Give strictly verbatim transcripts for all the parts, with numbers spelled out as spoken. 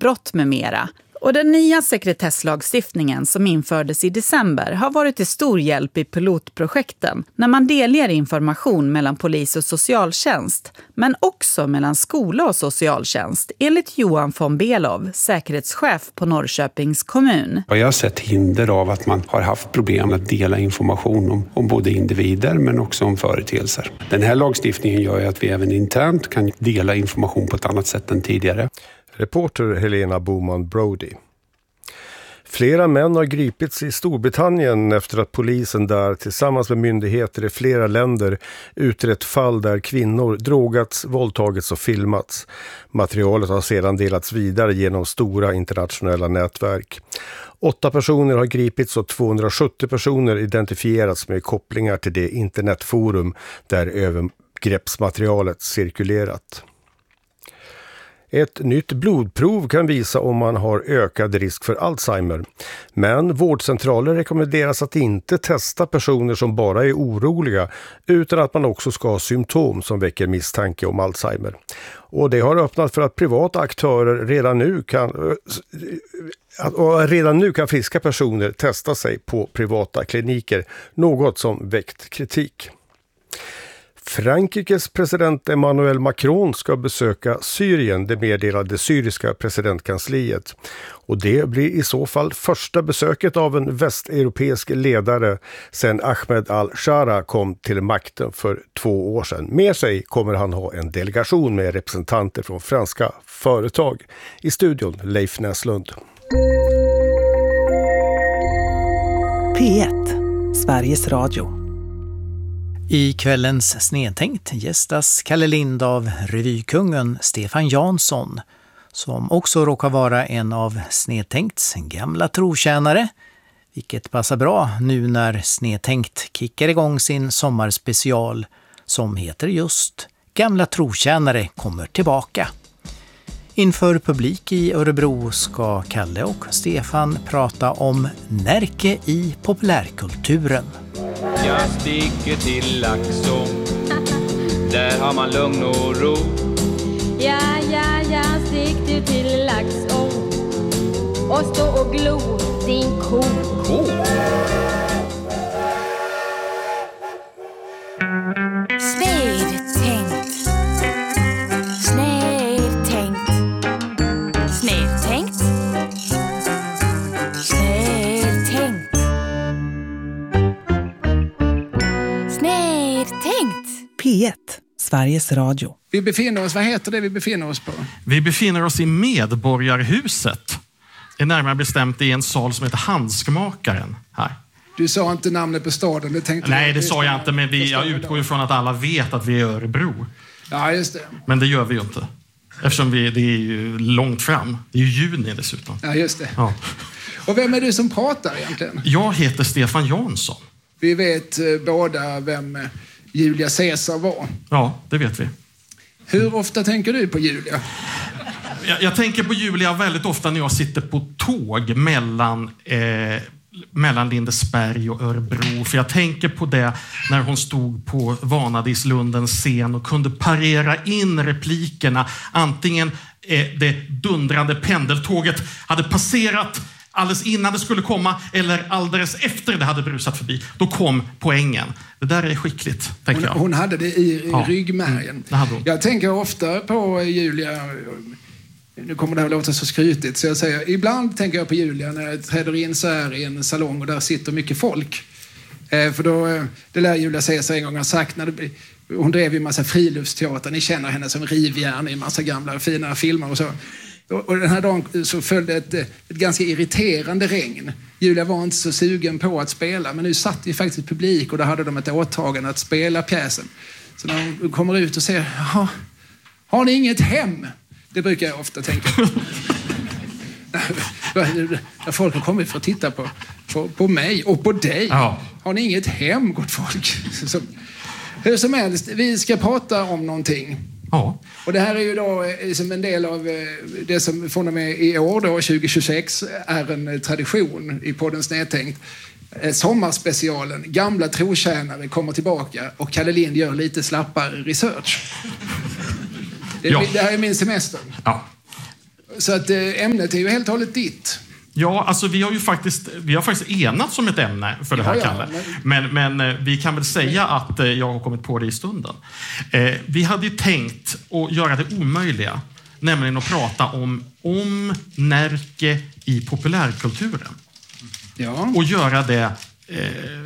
brott med mera. Och den nya sekretesslagstiftningen som infördes i december har varit till stor hjälp i pilotprojekten när man delger information mellan polis och socialtjänst, men också mellan skola och socialtjänst, enligt Johan von Belov, säkerhetschef på Norrköpings kommun. Jag har sett hinder av att man har haft problem att dela information om, om både individer men också om företeelser. Den här lagstiftningen gör ju att vi även internt kan dela information på ett annat sätt än tidigare. Reporter Helena Boman Brody. Flera män har gripits i Storbritannien efter att polisen där tillsammans med myndigheter i flera länder utrett fall där kvinnor drogats, våldtagits och filmats. Materialet har sedan delats vidare genom stora internationella nätverk. Åtta personer har gripits och tvåhundrasjuttio personer identifierats med kopplingar till det internetforum där övergreppsmaterialet cirkulerat. Ett nytt blodprov kan visa om man har ökad risk för Alzheimer. Men vårdcentraler rekommenderas att inte testa personer som bara är oroliga utan att man också ska ha symptom som väcker misstanke om Alzheimer. Och det har öppnat för att privata aktörer redan nu kan, och redan nu kan friska personer testa sig på privata kliniker, något som väckt kritik. Frankrikes president Emmanuel Macron ska besöka Syrien, det meddelade syriska presidentkansliet. Och det blir i så fall första besöket av en västeuropeisk ledare sedan Ahmed al-Shara kom till makten för två år sedan. Med sig kommer han ha en delegation med representanter från franska företag. I studion Leif Näslund. P ett, Sveriges Radio. I kvällens Snedtänkt gästas Kalle Lind av revykungen Stefan Jansson, som också råkar vara en av Snedtänkts gamla trotjänare, vilket passar bra nu när Snedtänkt kickar igång sin sommarspecial som heter just Gamla trotjänare kommer tillbaka. Inför publik i Örebro ska Kalle och Stefan prata om Närke i populärkulturen. Jag sticker till Laxå, där har man lugn och ro. Ja, ja, ja, stick du till Laxå och stå och glo din ko. Ko? Snedtänkt. Snedtänkt. Snedtänkt. Snedtänkt. Snedtänkt. P ett, Sveriges Radio. Vi befinner oss, vad heter det vi befinner oss på? Vi befinner oss i Medborgarhuset. Är närmare bestämt i en sal som heter Handskmakaren här. Du sa inte namnet på staden. Det tänkte Nej, jag, det sa jag inte, men vi, jag utgår ju från att alla vet att vi är Örebro. Ja, just det. Men det gör vi ju inte. Eftersom vi, det är ju långt fram. Det är ju juni dessutom. Ja, just det. Ja. Och vem är du som pratar egentligen? Jag heter Stefan Jansson. Vi vet eh, båda vem eh, Julia Caesar var. Ja, det vet vi. Hur ofta tänker du på Julia? Jag, jag tänker på Julia väldigt ofta när jag sitter på tåg mellan, eh, mellan Lindesberg och Örebro. För jag tänker på det när hon stod på Vanadislundens scen och kunde parera in replikerna. Antingen eh, det dundrande pendeltåget hade passerat alldeles innan det skulle komma eller alldeles efter det hade brusat förbi. Då kom poängen. Det där är skickligt, tänker hon, jag. Hon hade det i, i ja. ryggmärgen. Mm, jag tänker ofta på Julia. Nu kommer det här att låta så skrytigt. Så jag säger, ibland tänker jag på Julia när jag träder in så här i en salong och där sitter mycket folk. Eh, för då, det lär Julia Caesar en gång ha sagt. När det, hon drev ju en massa friluftsteater. Ni känner henne som rivjärn i en massa gamla fina filmer och så. Och den här dagen så följde ett, ett ganska irriterande regn. Julia var inte så sugen på att spela, men nu satt vi faktiskt publik och då hade de ett åtagande att spela pjäsen. Så när de kommer ut och säger, jaha, har ni inget hem? Det brukar jag ofta tänka. När folk har kommit för att titta på, på, på mig och på dig. Ja. Har ni inget hem, gott folk? Så, hur som helst, vi ska prata om någonting. Ja. Och det här är ju då som en del av det som från och med i år då, tjugo tjugosex, är en tradition i podden Snedtänkt. Sommarspecialen, gamla trotjänare kommer tillbaka och Kalle Lind gör lite slappare research. Det, Ja. det här är min semester. Ja. Så att ämnet är ju helt och hållet ditt. Ja, alltså vi har ju faktiskt, vi har faktiskt enats om ett ämne för det här, ja, ja, Kalle. Men, men, men vi kan väl säga att jag har kommit på det i stunden. Eh, vi hade ju tänkt att göra det omöjliga, nämligen att prata om, om Närke i populärkulturen. Ja. Och göra det eh,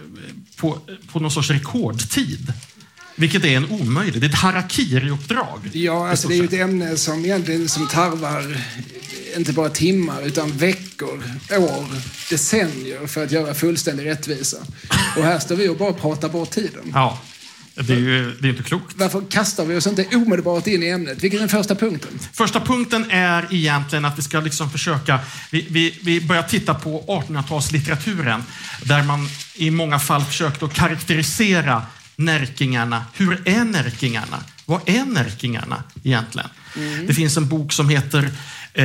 på, på någon sorts rekordtid. Vilket är en omöjlig. Det är ett harakiri-uppdrag. Ja, alltså det är ju ett ämne som egentligen som tarvar inte bara timmar utan veckor, år, decennier för att göra fullständig rättvisa. Och här står vi och bara pratar bort tiden. Ja, det är ju det är inte klokt. Varför kastar vi oss inte omedelbart in i ämnet? Vilken är den första punkten? Första punkten är egentligen att vi ska liksom försöka... Vi, vi, vi börjar titta på artonhundratalslitteraturen där man i många fall försökt att karaktärisera närkingarna. Hur är närkingarna? Vad är närkingarna egentligen? Mm. Det finns en bok som heter, eh,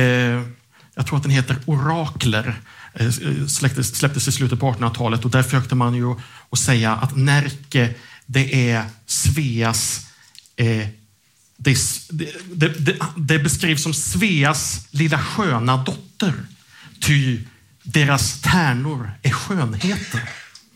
jag tror att den heter Orakler, eh, släpptes, släpptes i slutet på artonhundratalet och där försökte man ju att säga att Närke, det är Sveas, eh, det, det, det, det beskrivs som Sveas lilla sköna dotter, ty deras tärnor är skönheter.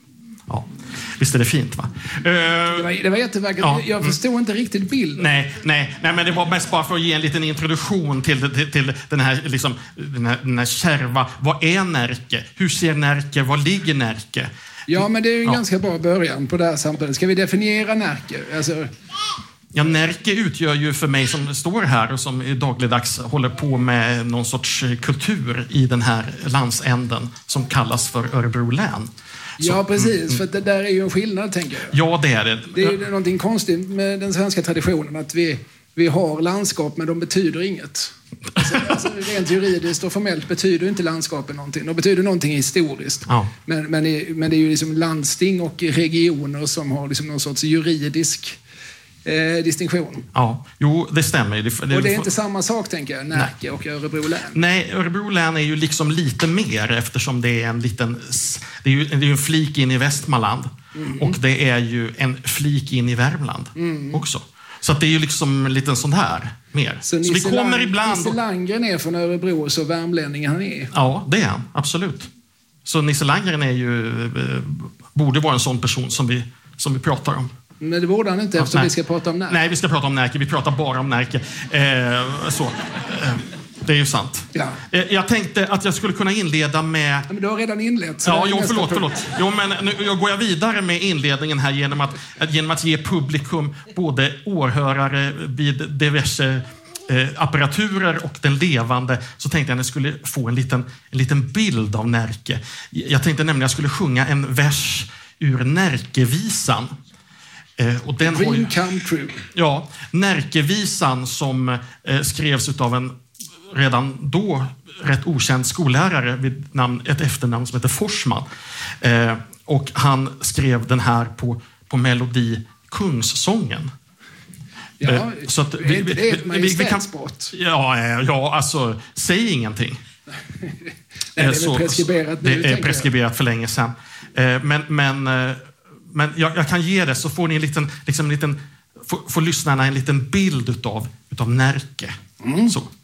Ja, visst är det fint, va? Uh, det, var, det var jättevackert. Ja. Jag förstod inte riktigt bilden. Nej, nej, nej, men det var mest bara för att ge en liten introduktion till, till, till den, här, liksom, den, här, den här kärva. Vad är Närke? Hur ser Närke? Var ligger Närke? Ja, men det är ju en ja. ganska bra början på det här samtalet. Ska vi definiera Närke? Alltså... Ja, Närke utgör ju för mig som står här och som dagligdags håller på med någon sorts kultur i den här landsänden som kallas för Örebro län. Så, ja, precis. Mm, för det där är ju en skillnad, tänker jag. Ja, det är det. Det är ju någonting konstigt med den svenska traditionen att vi, vi har landskap, men de betyder inget. Alltså, alltså, rent juridiskt och formellt betyder inte landskapen någonting. De betyder någonting historiskt. Ja. Men, men, det, men det är ju liksom landsting och regioner som har liksom någon sorts juridisk eh, distinktion. Ja, jo, det stämmer. Det, det, och det är inte samma sak, tänker jag, Närke nej. och Örebro län. Nej, Örebro län är ju liksom lite mer eftersom det är en liten... Det är ju det är en flik in i Västmanland. Mm. Och det är ju en flik in i Värmland mm. också. Så att det är ju liksom en liten sån här mer. Så, så vi kommer Lang, ibland... Nisse Landgren är från Örebro, så värmlänning han är. Ja, det är han. Absolut. Så Nisse Landgren är ju... Eh, borde vara en sån person som vi, som vi pratar om. Men det borde han inte, ja, eftersom nej. vi ska prata om Närke. Nej, vi ska prata om Närke. Vi pratar bara om Närke. Eh, så. Eh, det är ju sant. Ja. Eh, jag tänkte att jag skulle kunna inleda med... Ja, men du har redan inlett. Ja, jo, förlåt, förlåt. Jo, men nu jag går jag vidare med inledningen här genom att, genom att ge publikum både åhörare vid diverse eh, apparaturer och den levande, så tänkte jag att jag skulle få en liten, en liten bild av Närke. Jag tänkte nämligen att jag skulle sjunga en vers ur Närkevisan. Eh, och den Dream har ju, come true. Ja, Närkevisan som eh, skrevs utav en redan då rätt okänd skollärare vid namn, ett efternamn som heter Forsman. Eh, och han skrev den här på, på melodi Kungssången. Ja, eh, så att vi, är det ett majestätsbrott? Ja, ja, alltså, säg ingenting. Nej, det är så, preskriberat nu, det är preskriberat för länge sedan. Eh, men men, eh, men jag, jag kan ge det, så får ni en liten, liksom en liten, får, får lyssnarna en liten bild utav, utav Närke. Mm. Så.